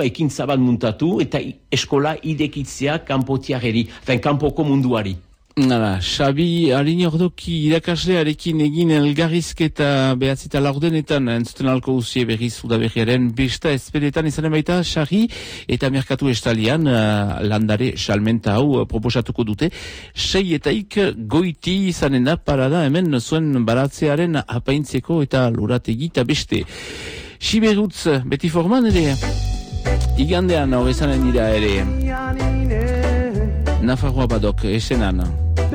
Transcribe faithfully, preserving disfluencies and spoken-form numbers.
ekintza bat muntatu eta eskola idekitzea kanpotiarreri, eta kanpoko munduari. Nara, Xabi Arin Ordoki irakaslearekin egin elgarrizketa behatzita laurdenetan entzuten alko usie berriz udaberriaren besta ezpedetan izanen baita Xarri eta merkatu estalian uh, landare salmenta hau uh, proposatuko dute. Seietaik goiti izanen da parada hemen zuen baratzearen apaintzeko eta lurategi eta beste. Siberutz beti forman ere, igandean hor izanen dira ere. Nafarroa badok, esenan.